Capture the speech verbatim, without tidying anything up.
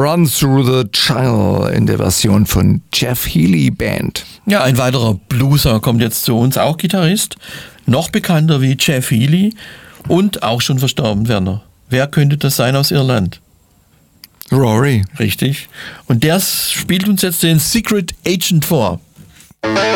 Run Through the Channel in der Version von Jeff Healey Band. Ja, ein weiterer Blueser kommt jetzt zu uns, auch Gitarrist, noch bekannter wie Jeff Healey und auch schon verstorben, Werner. Wer könnte das sein aus Irland? Rory. Richtig. Und der spielt uns jetzt den Secret Agent vor.